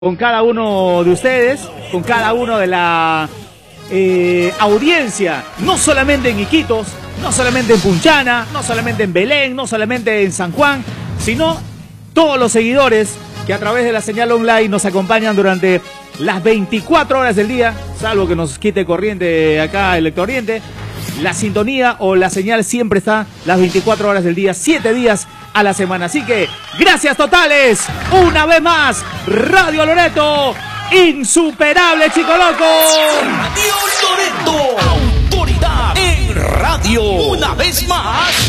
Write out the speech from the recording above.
con cada uno de ustedes, con cada uno de la audiencia, no solamente en Iquitos, no solamente en Punchana, no solamente en Belén, no solamente en San Juan, sino todos los seguidores que a través de la señal online nos acompañan durante las 24 horas del día, salvo que nos quite corriente acá Electrooriente. La sintonía o la señal siempre está las 24 horas del día, 7 días a la semana. Así que, gracias totales, una vez más, Radio Loreto, insuperable, Chico Loco. Radio Loreto, autoridad en radio, una vez más.